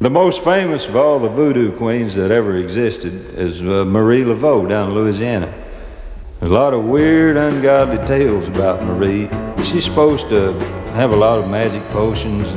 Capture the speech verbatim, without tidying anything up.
The most famous of all the voodoo queens that ever existed is uh, Marie Laveau down in Louisiana. There's a lot of weird, ungodly tales about Marie. She's supposed to have a lot of magic potions